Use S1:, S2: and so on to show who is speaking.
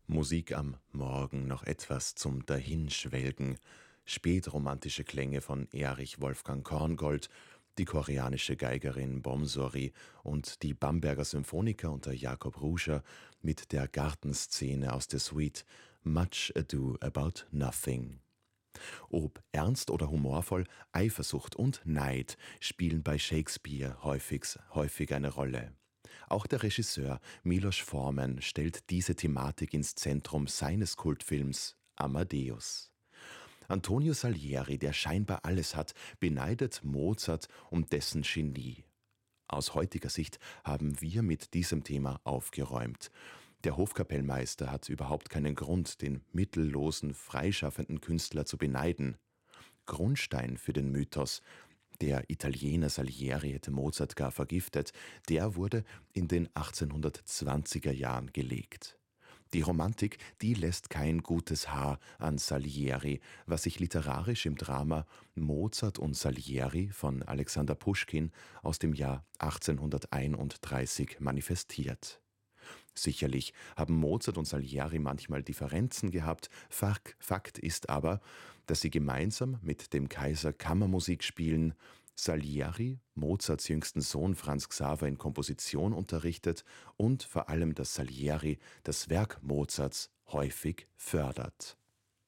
S1: Musik am Morgen, noch etwas zum Dahinschwelgen, spätromantische Klänge von Erich Wolfgang Korngold, die koreanische Geigerin Bomsori und die Bamberger Symphoniker unter Jakob Ruscher mit der Gartenszene aus der Suite Much Ado About Nothing. Ob ernst oder humorvoll, Eifersucht und Neid spielen bei Shakespeare häufig eine Rolle. Auch der Regisseur Milos Forman stellt diese Thematik ins Zentrum seines Kultfilms Amadeus. Antonio Salieri, der scheinbar alles hat, beneidet Mozart um dessen Genie. Aus heutiger Sicht haben wir mit diesem Thema aufgeräumt. Der Hofkapellmeister hat überhaupt keinen Grund, den mittellosen, freischaffenden Künstler zu beneiden. Grundstein für den Mythos, der Italiener Salieri hätte Mozart gar vergiftet, der wurde in den 1820er Jahren gelegt. Die Romantik, die lässt kein gutes Haar an Salieri, was sich literarisch im Drama Mozart und Salieri von Alexander Puschkin aus dem Jahr 1831 manifestiert. Sicherlich haben Mozart und Salieri manchmal Differenzen gehabt, Fakt ist aber, dass sie gemeinsam mit dem Kaiser Kammermusik spielen, Salieri Mozarts jüngsten Sohn Franz Xaver in Komposition unterrichtet und vor allem, dass Salieri das Werk Mozarts häufig fördert.